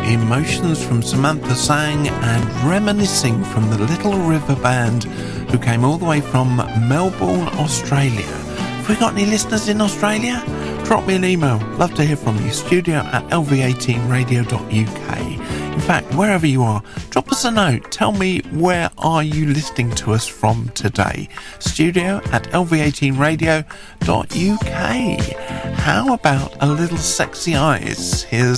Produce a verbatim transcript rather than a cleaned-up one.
Emotions from Samantha Sang and Reminiscing from the Little River Band, who came all the way from Melbourne, Australia. Have we got any listeners in Australia? Drop me an email. Love to hear from you. Studio at l v eighteen radio dot u k. In fact, wherever you are, drop us a note. Tell me, where are you listening to us from today? Studio at l v eighteen radio dot u k. How about a little Sexy Eyes? Here's